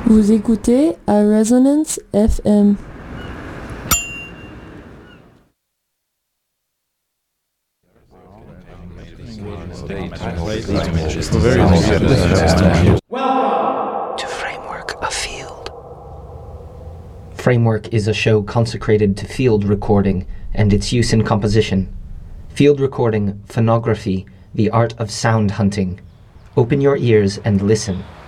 Vous écoutez à Resonance FM. Welcome to Framework of Field. Framework is a show consecrated to field recording and its use in composition. Field recording, phonography, the art of sound hunting. Open your ears and listen.